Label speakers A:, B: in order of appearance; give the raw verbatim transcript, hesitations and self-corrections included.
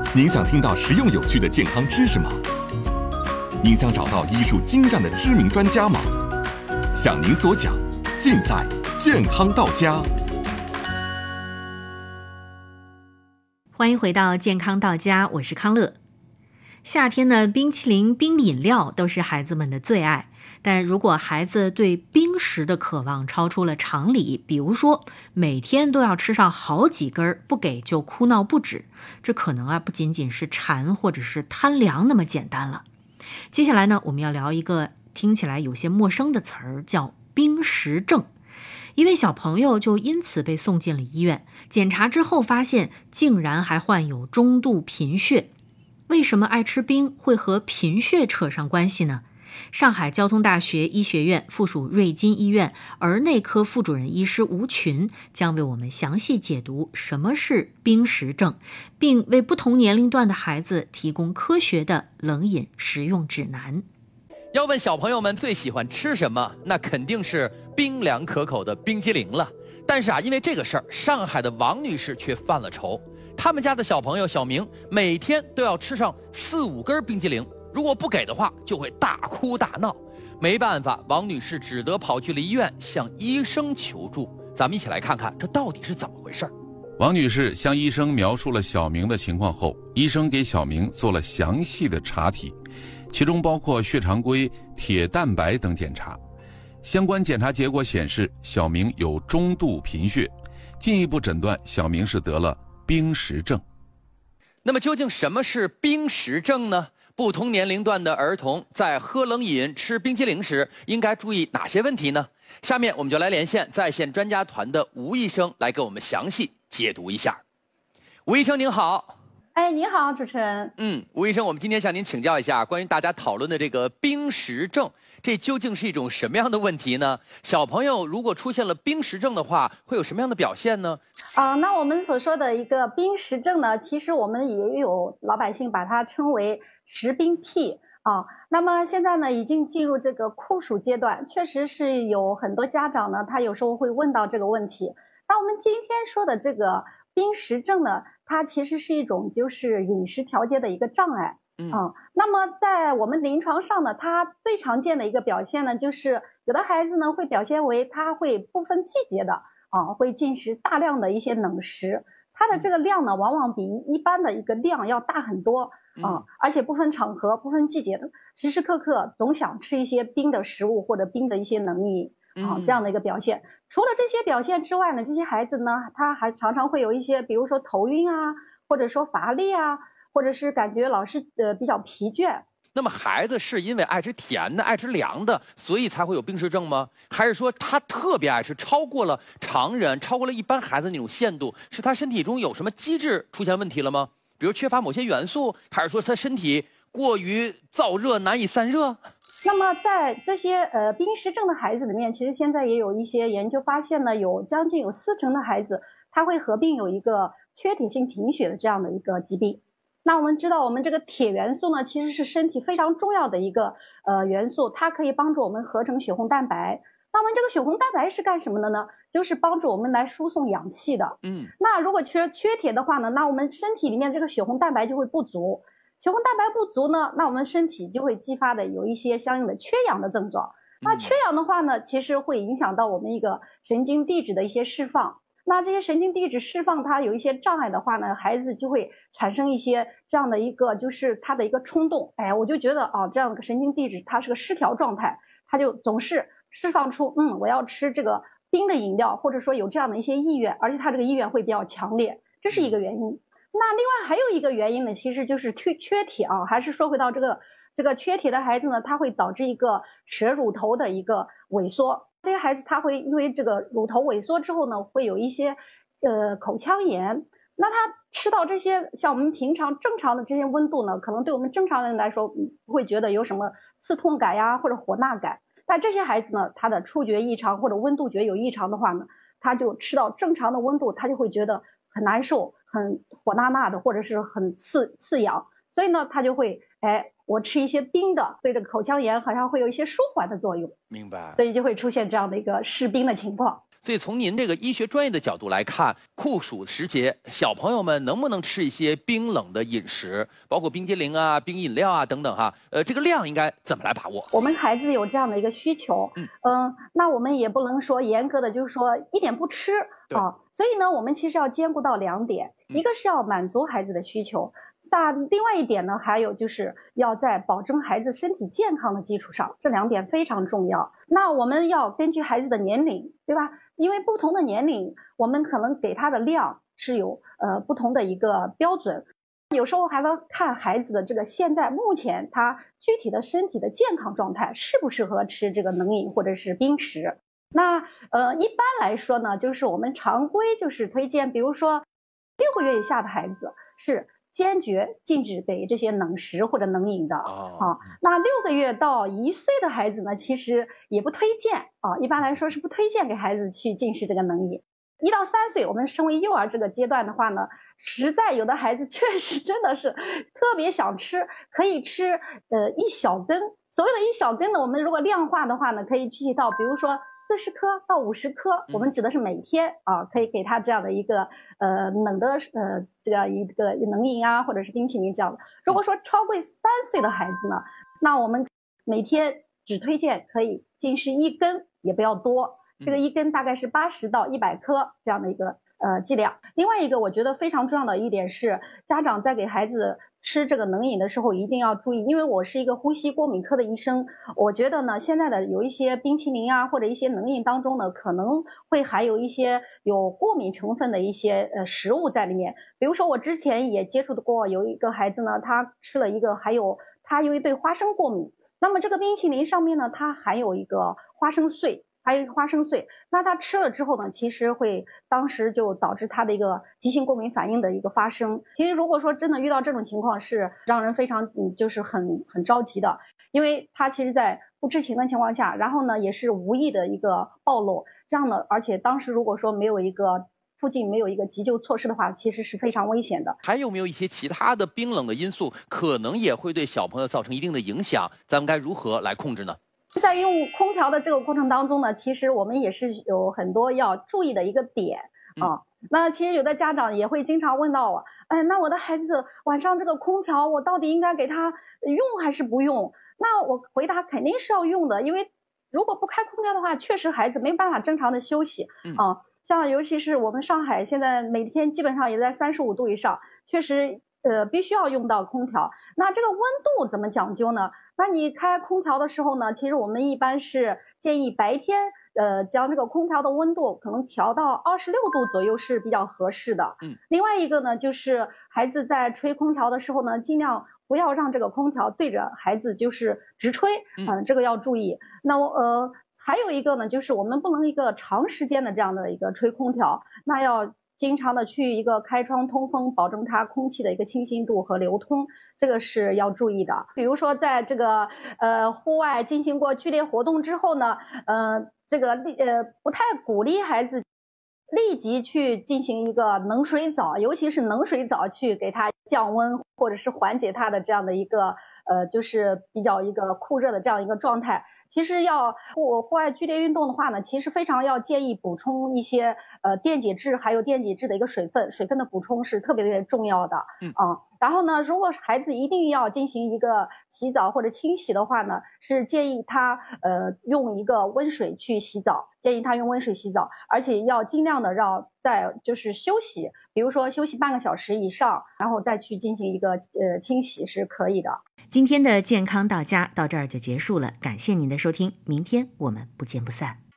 A: 您想听到实用有趣的健康知识吗？您想找到医术精湛的知名专家吗？想您所想，尽在健康到家。
B: 欢迎回到健康到家，我是康乐。夏天呢，冰淇淋、冰饮料都是孩子们的最爱。但如果孩子对冰食的渴望超出了常理，比如说每天都要吃上好几根，不给就哭闹不止，这可能啊不仅仅是馋或者是贪凉那么简单了。接下来呢，我们要聊一个听起来有些陌生的词儿，叫冰食症。一位小朋友就因此被送进了医院，检查之后发现竟然还患有中度贫血。为什么爱吃冰会和贫血扯上关系呢？上海交通大学医学院附属瑞金医院儿内科副主任医师吴群将为我们详细解读什么是冰食症，并为不同年龄段的孩子提供科学的冷饮食用指南。
C: 要问小朋友们最喜欢吃什么，那肯定是冰凉可口的冰激凌了。但是啊，因为这个事儿，上海的王女士却犯了愁。他们家的小朋友小明每天都要吃上四五根冰激凌，如果不给的话，就会大哭大闹。没办法，王女士只得跑去了医院，向医生求助。咱们一起来看看这到底是怎么回事。
D: 王女士向医生描述了小明的情况后，医生给小明做了详细的查体，其中包括血常规、铁蛋白等检查。相关检查结果显示，小明有中度贫血，进一步诊断小明是得了冰食症。
C: 那么究竟什么是冰食症呢？不同年龄段的儿童在喝冷饮、吃冰淇淋时应该注意哪些问题呢？下面我们就来连线在线专家团的吴医生来给我们详细解读一下。吴医生您好。
E: 哎，你好，主持人。
C: 嗯，吴医生，我们今天向您请教一下关于大家讨论的这个冰食症，这究竟是一种什么样的问题呢？小朋友如果出现了冰食症的话，会有什么样的表现呢？
E: 啊、呃，那我们所说的一个冰食症呢，其实我们也有老百姓把它称为食冰癖啊。那么现在呢，已经进入这个酷暑阶段，确实是有很多家长呢，他有时候会问到这个问题。那我们今天说的这个冰食症呢，它其实是一种就是饮食调节的一个障碍。嗯、啊，那么在我们临床上呢，它最常见的一个表现呢，就是有的孩子呢会表现为他会不分季节的啊，会进食大量的一些冷食，它的这个量呢，往往比一般的一个量要大很多啊，而且不分场合、不分季节的，时时刻刻总想吃一些冰的食物或者冰的一些冷饮啊，这样的一个表现。除了这些表现之外呢，这些孩子呢，他还常常会有一些，比如说头晕啊，或者说乏力啊，或者是感觉老是呃比较疲倦。
C: 那么孩子是因为爱吃甜的、爱吃凉的，所以才会有冰食症吗？还是说他特别爱吃，超过了常人，超过了一般孩子那种限度，是他身体中有什么机制出现问题了吗？比如缺乏某些元素，还是说他身体过于燥热难以散热？
E: 那么在这些呃冰食症的孩子里面，其实现在也有一些研究发现呢，有将近有四成的孩子他会合并有一个缺铁性贫血的这样的一个疾病。那我们知道，我们这个铁元素呢，其实是身体非常重要的一个呃元素，它可以帮助我们合成血红蛋白。那我们这个血红蛋白是干什么的呢？就是帮助我们来输送氧气的。嗯，那如果缺缺铁的话呢，那我们身体里面这个血红蛋白就会不足。血红蛋白不足呢，那我们身体就会激发的有一些相应的缺氧的症状。那缺氧的话呢，其实会影响到我们一个神经递质的一些释放。那这些神经递质释放它有一些障碍的话呢，孩子就会产生一些这样的一个就是他的一个冲动，哎，我就觉得啊，这样的神经递质它是个失调状态，他就总是释放出嗯我要吃这个冰的饮料，或者说有这样的一些意愿，而且他这个意愿会比较强烈，这是一个原因。那另外还有一个原因呢，其实就是缺缺铁啊，还是说回到这个这个缺铁的孩子呢，他会导致一个舌乳头的一个萎缩。这些孩子他会因为这个乳头萎缩之后呢，会有一些呃口腔炎。那他吃到这些像我们平常正常的这些温度呢，可能对我们正常人来说不会觉得有什么刺痛感呀或者火辣感。但这些孩子呢，他的触觉异常或者温度觉有异常的话呢，他就吃到正常的温度，他就会觉得很难受、很火辣辣的，或者是很刺刺痒。所以呢，他就会哎，我吃一些冰的，对这个口腔炎好像会有一些舒缓的作用。
C: 明白。
E: 所以就会出现这样的一个嗜冰的情况。
C: 所以从您这个医学专业的角度来看，酷暑时节，小朋友们能不能吃一些冰冷的饮食，包括冰激凌啊、冰饮料啊等等哈？呃，这个量应该怎么来把握？
E: 我们孩子有这样的一个需求，嗯、呃，那我们也不能说严格的就是说一点不吃啊，所以呢，我们其实要兼顾到两点，一个是要满足孩子的需求。但另外一点呢，还有就是要在保证孩子身体健康的基础上，这两点非常重要。那我们要根据孩子的年龄，对吧？因为不同的年龄，我们可能给他的量是有呃不同的一个标准。有时候还要看孩子的这个现在目前他具体的身体的健康状态适不适合吃这个冷饮或者是冰食。那呃一般来说呢，就是我们常规就是推荐，比如说六个月以下的孩子是坚决禁止给这些冷食或者冷饮的啊。那六个月到一岁的孩子呢，其实也不推荐啊，一般来说是不推荐给孩子去进食这个冷饮。一到三岁，我们身为幼儿这个阶段的话呢，实在有的孩子确实真的是特别想吃，可以吃呃一小根。所谓的一小根呢，我们如果量化的话呢，可以具体到比如说四十颗到五十颗，我们指的是每天啊，可以给他这样的一个呃冷的呃这样一个冷饮啊，或者是冰淇淋这样的。如果说超过三岁的孩子呢，那我们每天只推荐可以进食一根，也不要多。这个一根大概是八十到一百颗这样的一个呃剂量。另外一个我觉得非常重要的一点是，家长在给孩子吃这个冷饮的时候一定要注意，因为我是一个呼吸过敏科的医生，我觉得呢现在的有一些冰淇淋啊或者一些冷饮当中呢，可能会含有一些有过敏成分的一些呃食物在里面。比如说我之前也接触过有一个孩子呢，他吃了一个还有他因为对花生过敏，那么这个冰淇淋上面呢它含有一个花生碎。还有花生碎，那他吃了之后呢，其实会当时就导致他的一个急性过敏反应的一个发生。其实如果说真的遇到这种情况，是让人非常嗯就是很很着急的，因为他其实在不知情的情况下，然后呢也是无意的一个暴露，这样的，而且当时如果说没有一个附近没有一个急救措施的话，其实是非常危险的。
C: 还有没有一些其他的冰冷的因素，可能也会对小朋友造成一定的影响？咱们该如何来控制呢？
E: 在用空调的这个过程当中呢，其实我们也是有很多要注意的一个点啊。嗯、那其实有的家长也会经常问到我，哎，那我的孩子晚上这个空调，我到底应该给他用还是不用？那我回答肯定是要用的，因为如果不开空调的话，确实孩子没办法正常的休息啊。像尤其是我们上海现在每天基本上也在三十五度以上，确实呃必须要用到空调。那这个温度怎么讲究呢？那你开空调的时候呢，其实我们一般是建议白天呃将这个空调的温度可能调到二十六度左右是比较合适的。嗯。另外一个呢，就是孩子在吹空调的时候呢，尽量不要让这个空调对着孩子就是直吹，嗯、呃，这个要注意。那我呃还有一个呢，就是我们不能一个长时间的这样的一个吹空调，那要经常的去一个开窗通风，保证它空气的一个清新度和流通，这个是要注意的。比如说在这个呃户外进行过剧烈活动之后呢，呃这个呃不太鼓励孩子立即去进行一个冷水澡，尤其是冷水澡去给他降温或者是缓解他的这样的一个呃就是比较一个酷热的这样一个状态。其实要户户外剧烈运动的话呢，其实非常要建议补充一些呃电解质，还有电解质的一个水分，水分的补充是特别特别重要的。嗯啊，然后呢，如果孩子一定要进行一个洗澡或者清洗的话呢，是建议他呃用一个温水去洗澡，建议他用温水洗澡，而且要尽量的让在就是休息，比如说休息半个小时以上，然后再去进行一个呃清洗是可以的。
B: 今天的健康到家到这儿就结束了，感谢您的收听，明天我们不见不散。